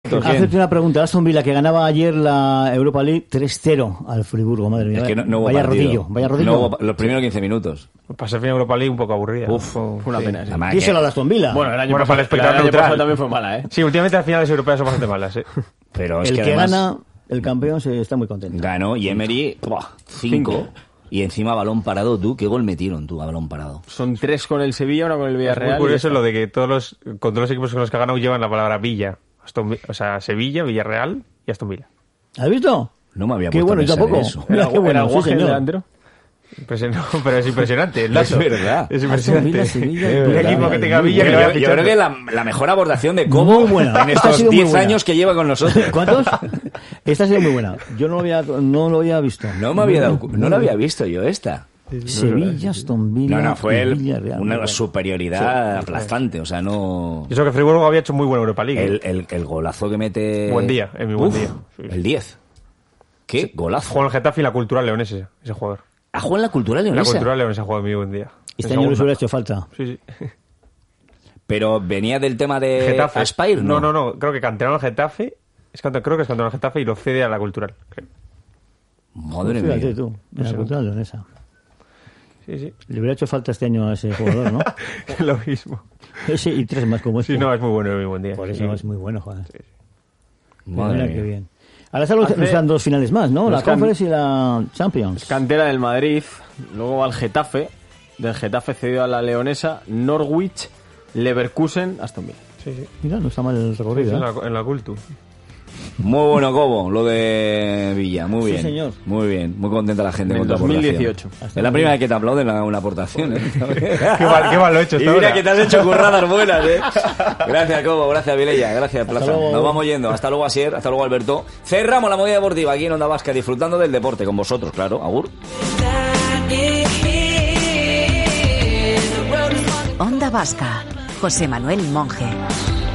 Hacerte una pregunta. Aston Villa, que ganaba ayer la Europa League 3-0 al Friburgo, madre mía. Es que no hubo vaya partido. rodillo. No hubo, los primeros 15 minutos. Pasé fin Europa League un poco aburrida. Fue una pena. Sí. Díselo a Aston Villa. Bueno, el año para el espectador pasado neutral también fue mala, ¿eh? Sí, últimamente las finales europeas son bastante malas, Pero es el que además gana, el campeón, se está muy contento. ganó y Emery 5. Y encima balón parado, tú. ¿Qué gol metieron tú a balón parado? Son 3 con el Sevilla, 1 con el Es Villarreal. muy curioso lo de que con todos los equipos con los que ha ganado llevan la palabra Villa. O sea, Sevilla, Villarreal y Aston Villa. ¿Has visto? No me había Qué puesto bueno, a yo pensar tampoco. eso. Mira, qué bueno, sí, Guaje, el señor. delantero. No, pero es impresionante. El dato. Es verdad. Es impresionante. Aston Villa, Sevilla, Un Villarreal. equipo que tenga Muy Villa que bueno. le Yo, vaya yo creo fichando. que la mejor abordación de Cobo Muy buena. en Esta ha estos sido muy 10 buena. años que lleva con nosotros. ¿Cuántos? Esta ha sido muy buena. Yo no lo había visto. No la había visto yo esta. Sevilla, Aston Villa. No, fue y Villarreal. una Bueno. superioridad aplastante. O sea, no. Y eso que Friburgo había hecho muy buena Europa League. El golazo que mete. Buen día, en mi buen día. Sí. El 10. ¿Qué golazo? Jugó en el Getafe y la Cultural Leonesa, ese jugador. ¿Ha jugado en la Cultural La Leonesa? Cultural Leonesa ha jugado en mi buen día. Este En año les segunda. hubiera hecho falta. Sí. Pero venía del tema de Getafe. Aspire, ¿no? No. Creo que canterano al Getafe. Creo que es canterano al Getafe y lo cede a la Cultural. Creo. Madre Fíjate mía. tú, en la cultura leonesa. Sí. Le hubiera hecho falta este año a ese jugador, ¿no? Lo mismo. Ese y 3 más como este. Sí, no, es muy bueno en mi buen día. Por eso es muy bueno, joder. Madre Mira mía. qué bien. Ahora están 2 finales más, ¿no? La Conference y la Champions. Cantera del Madrid. Luego va al Getafe. Del Getafe cedido a la Leonesa. Norwich, Leverkusen, Aston Villa. Sí. Mira, no está mal el recorrido. En la Cultu. Muy bueno, Cobo, lo de Villa. Muy Sí, bien. señor. Muy bien. Muy contenta la gente En con tu 2018. aportación. Es la primera vez que te aplauden una aportación, ¿eh? Qué mal lo he hecho Y hasta mira ahora. que te has hecho curradas buenas, ¿eh? Gracias, Cobo. Gracias, Vilella. Gracias, Plaza. luego. Nos vamos yendo. Hasta luego, Asier. Hasta luego, Alberto. Cerramos la movida deportiva aquí en Onda Vasca, disfrutando del deporte con vosotros, claro. Agur. Onda Vasca, José Manuel Monge.